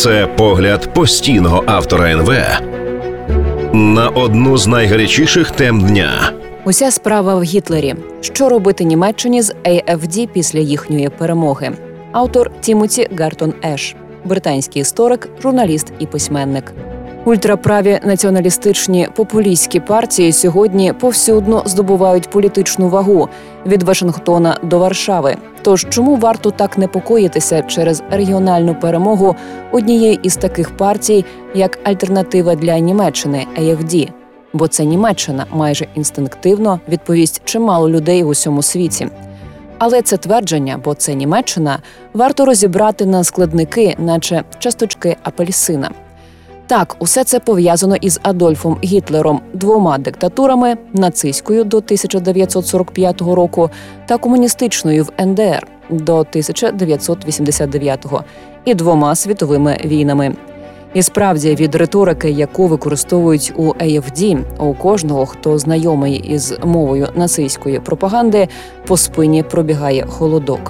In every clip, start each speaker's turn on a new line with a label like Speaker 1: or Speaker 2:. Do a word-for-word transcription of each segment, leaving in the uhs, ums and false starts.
Speaker 1: Це погляд постійного автора ен ве на одну з найгарячіших тем дня.
Speaker 2: Уся справа в Гітлері. Що робити Німеччині з ей еф ді після їхньої перемоги? Автор Тімоті Гартон Еш, британський історик, журналіст і письменник. Ультраправі націоналістичні популістські партії сьогодні повсюдно здобувають політичну вагу від Вашингтона до Варшави. Тож чому варто так непокоїтися через регіональну перемогу однієї із таких партій, як альтернатива для Німеччини – ей еф ді? Бо це Німеччина, майже інстинктивно відповість чимало людей в усьому світі. Але це твердження, бо це Німеччина, варто розібрати на складники, наче часточки апельсина. Так, усе це пов'язано із Адольфом Гітлером, двома диктатурами – нацистською до тисяча дев'ятсот сорок п'ятого року та комуністичною в ен де ер до тисяча дев'ятсот вісімдесят дев'ятого і двома світовими війнами. І справді, від риторики, яку використовують у ей еф ді, у кожного, хто знайомий із мовою нацистської пропаганди, по спині пробігає холодок.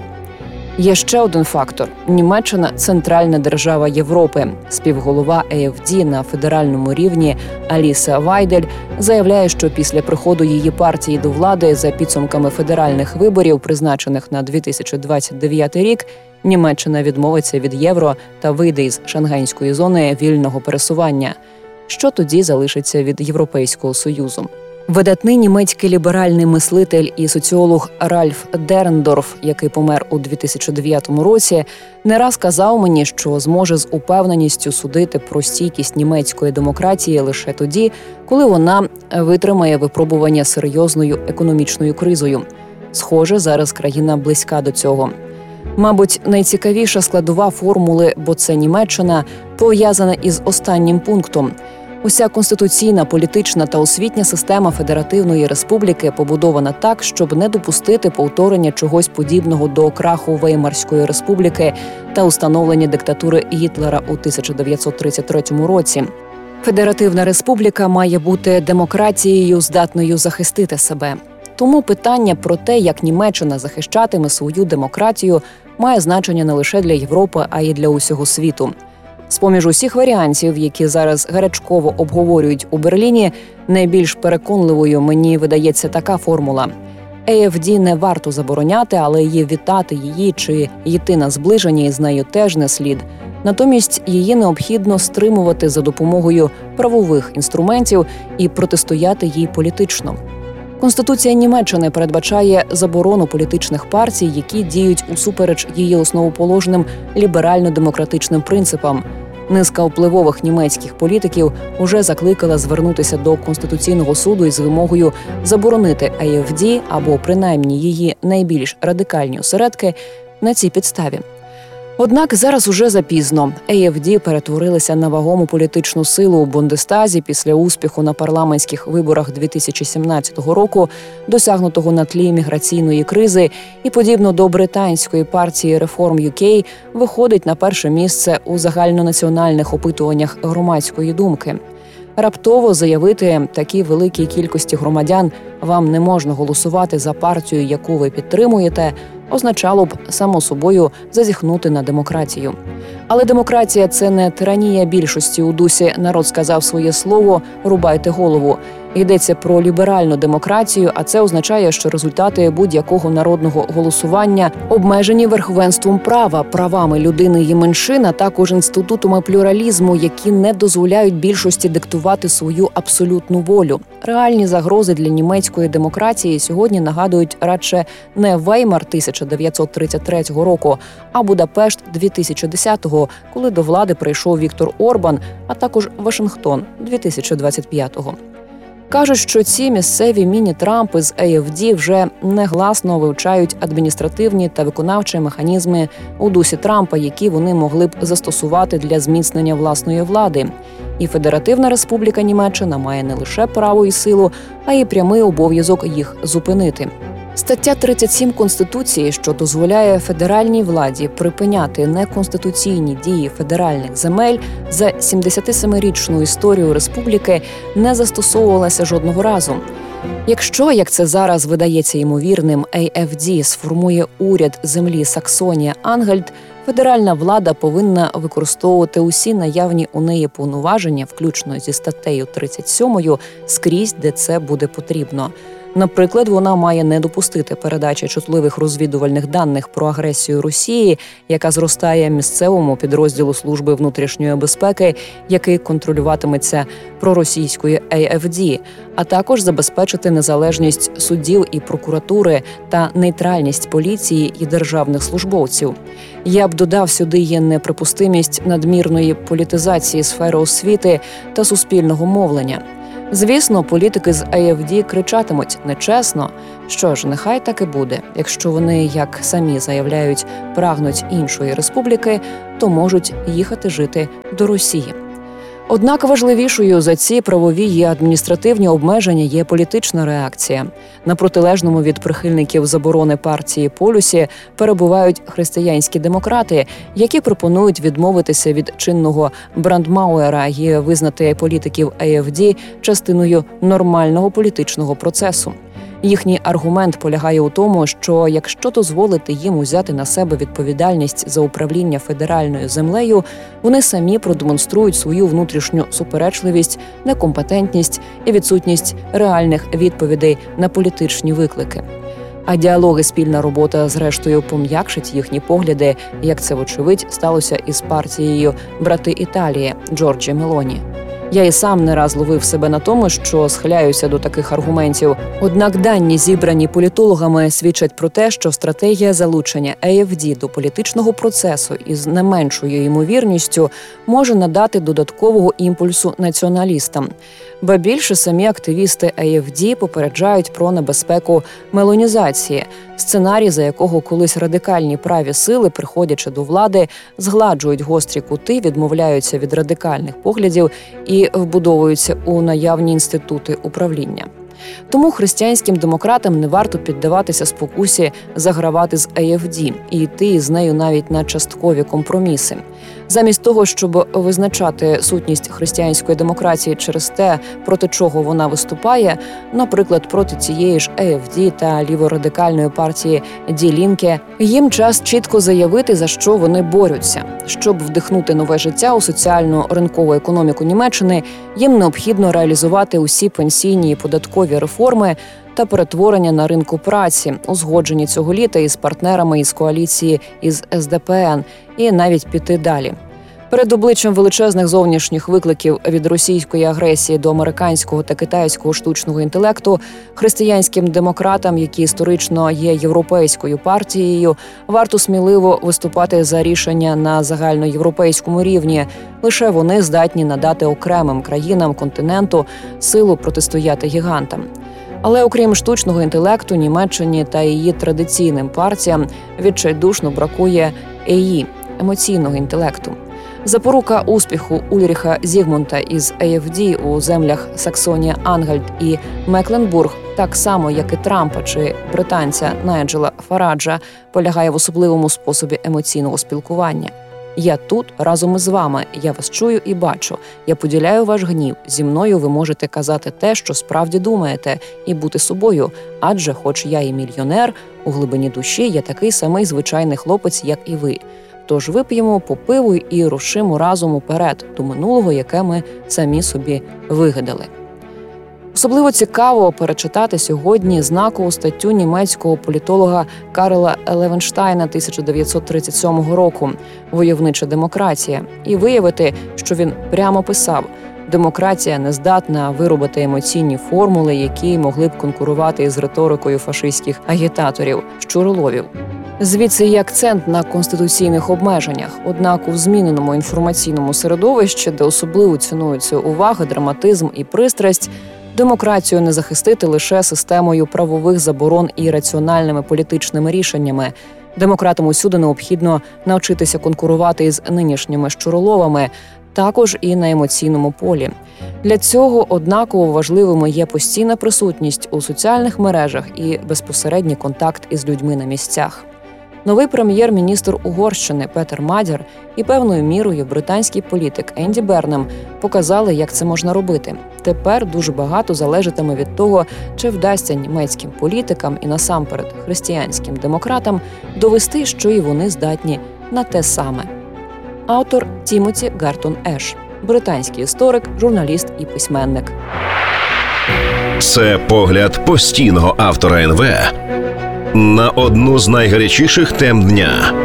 Speaker 2: Є ще один фактор – Німеччина – центральна держава Європи. Співголова ей еф ді на федеральному рівні Аліса Вайдель заявляє, що після приходу її партії до влади за підсумками федеральних виборів, призначених на дві тисячі двадцять дев'ятий рік, Німеччина відмовиться від євро та вийде із шенгенської зони вільного пересування. Що тоді залишиться від Європейського Союзу? Видатний німецький ліберальний мислитель і соціолог Ральф Дерендорф, який помер у дві тисячі дев'ятому році, не раз казав мені, що зможе з упевненістю судити про стійкість німецької демократії лише тоді, коли вона витримає випробування серйозною економічною кризою. Схоже, зараз країна близька до цього. Мабуть, найцікавіша складова формули «бо це Німеччина» пов'язана із останнім пунктом. Уся конституційна, політична та освітня система Федеративної Республіки побудована так, щоб не допустити повторення чогось подібного до краху Веймарської республіки та установлення диктатури Гітлера у тисяча дев'ятсот тридцять третьому році. Федеративна Республіка має бути демократією, здатною захистити себе. Тому питання про те, як Німеччина захищатиме свою демократію, має значення не лише для Європи, а й для усього світу. З-поміж усіх варіантів, які зараз гарячково обговорюють у Берліні, найбільш переконливою мені видається така формула. ей еф ді не варто забороняти, але її вітати її чи йти на зближення із нею теж не слід. Натомість її необхідно стримувати за допомогою правових інструментів і протистояти їй політично. Конституція Німеччини передбачає заборону політичних партій, які діють усупереч її основоположним ліберально-демократичним принципам. Низка впливових німецьких політиків уже закликала звернутися до Конституційного суду із вимогою заборонити ей еф ді або принаймні її найбільш радикальні осередки на цій підставі. Однак зараз уже запізно. ей еф ді перетворилися на вагому політичну силу у Бундестазі після успіху на парламентських виборах дві тисячі сімнадцятого року, досягнутого на тлі міграційної кризи, і, подібно до британської партії Reform ю кей, виходить на перше місце у загальнонаціональних опитуваннях громадської думки. Раптово заявити такій великій кількості громадян «вам не можна голосувати за партію, яку ви підтримуєте», означало б, само собою, зазіхнути на демократію. Але демократія – це не тиранія більшості у дусі «народ сказав своє слово, рубайте голову». Йдеться про ліберальну демократію, а це означає, що результати будь-якого народного голосування обмежені верховенством права, правами людини і меншин, а також інститутами плюралізму, які не дозволяють більшості диктувати свою абсолютну волю. Реальні загрози для німецької демократії сьогодні нагадують радше не Веймар тисяча дев'ятсот тридцять третього року, а Будапешт дві тисячі десятого, коли до влади прийшов Віктор Орбан, а також Вашингтон дві тисячі двадцять п'ятого. Кажуть, що ці місцеві міні-Трампи з ей еф ді вже негласно вивчають адміністративні та виконавчі механізми у дусі Трампа, які вони могли б застосувати для зміцнення власної влади. І Федеративна Республіка Німеччина має не лише право і силу, а й прямий обов'язок їх зупинити. Стаття тридцять сім Конституції, що дозволяє федеральній владі припиняти неконституційні дії федеральних земель, за сімдесятисемирічну історію республіки не застосовувалася жодного разу. Якщо, як це зараз видається ймовірним, ей еф ді сформує уряд землі Саксонія-Ангальт, Федеральна влада повинна використовувати усі наявні у неї повноваження, включно зі статтею тридцять сьомою, скрізь, де це буде потрібно. Наприклад, вона має не допустити передачі чутливих розвідувальних даних про агресію Росії, яка зростає місцевому підрозділу Служби внутрішньої безпеки, який контролюватиметься проросійською ей еф ді, а також забезпечити незалежність судів і прокуратури та нейтральність поліції і державних службовців. Я б додав сюди є неприпустимість надмірної політизації сфери освіти та суспільного мовлення. Звісно, політики з ей еф ді кричатимуть «нечесно». Що ж, нехай так і буде. Якщо вони, як самі заявляють, прагнуть іншої республіки, то можуть їхати жити до Росії. Однак важливішою за ці правові і адміністративні обмеження є політична реакція. На протилежному від прихильників заборони партії полюсі перебувають християнські демократи, які пропонують відмовитися від чинного брандмауера і визнати політиків ей еф ді частиною нормального політичного процесу. Їхній аргумент полягає у тому, що якщо дозволити їм узяти на себе відповідальність за управління федеральною землею, вони самі продемонструють свою внутрішню суперечливість, некомпетентність і відсутність реальних відповідей на політичні виклики. А діалоги, спільна робота, зрештою, пом'якшить їхні погляди, як це, вочевидь, сталося із партією «Брати Італії» Джорджі Мелоні. Я і сам не раз ловив себе на тому, що схиляюся до таких аргументів. Однак дані, зібрані політологами, свідчать про те, що стратегія залучення ей еф ді до політичного процесу із не меншою ймовірністю може надати додаткового імпульсу націоналістам. Ба більше, самі активісти ей еф ді попереджають про небезпеку мелонізації, сценарій, за якого колись радикальні праві сили, приходячи до влади, згладжують гострі кути, відмовляються від радикальних поглядів і вбудовуються у наявні інститути управління. Тому християнським демократам не варто піддаватися спокусі загравати з ей еф ді і йти із нею навіть на часткові компроміси. Замість того, щоб визначати сутність християнської демократії через те, проти чого вона виступає, наприклад, проти цієї ж ей еф ді та ліворадикальної партії Ді Лінке, їм час чітко заявити, за що вони борються. Щоб вдихнути нове життя у соціальну ринкову економіку Німеччини, їм необхідно реалізувати усі пенсійні і податкові реформи та перетворення на ринку праці, узгоджені цього літа із партнерами із коаліції із ес де пе ен, і навіть піти далі. Перед обличчям величезних зовнішніх викликів від російської агресії до американського та китайського штучного інтелекту, християнським демократам, які історично є європейською партією, варто сміливо виступати за рішення на загальноєвропейському рівні. Лише вони здатні надати окремим країнам континенту силу протистояти гігантам. Але окрім штучного інтелекту, Німеччині та її традиційним партіям відчайдушно бракує ей і – емоційного інтелекту. Запорука успіху Ульріха Зігмунта із ей еф ді у землях Саксонія-Ангальт і Мекленбург, так само, як і Трампа чи британця Найджела Фараджа, полягає в особливому способі емоційного спілкування. Я тут разом із вами, я вас чую і бачу, я поділяю ваш гнів, зі мною ви можете казати те, що справді думаєте, і бути собою, адже хоч я і мільйонер, у глибині душі я такий самий звичайний хлопець, як і ви. Тож вип'ємо по пиву і рушимо разом уперед до минулого, яке ми самі собі вигадали. Особливо цікаво перечитати сьогодні знакову статтю німецького політолога Карла Левенштайна тисяча дев'ятсот тридцять сьомого року «Войовнича демократія» і виявити, що він прямо писав: демократія не здатна виробити емоційні формули, які могли б конкурувати із риторикою фашистських агітаторів, щуроловів. Звідси є акцент на конституційних обмеженнях. Однак у зміненому інформаційному середовищі, де особливо цінуються увага, драматизм і пристрасть, демократію не захистити лише системою правових заборон і раціональними політичними рішеннями. Демократам усюди необхідно навчитися конкурувати із нинішніми щуроловами, також і на емоційному полі. Для цього однаково важливими є постійна присутність у соціальних мережах і безпосередній контакт із людьми на місцях. Новий прем'єр-міністр Угорщини Петер Мадяр і певною мірою британський політик Енді Бернем показали, як це можна робити. Тепер дуже багато залежатиме від того, чи вдасться німецьким політикам і насамперед християнським демократам довести, що і вони здатні на те саме. Автор Тімоті Гартон Еш, британський історик, журналіст і письменник.
Speaker 1: Це погляд постійного автора ен ве на одну з найгарячіших тем дня.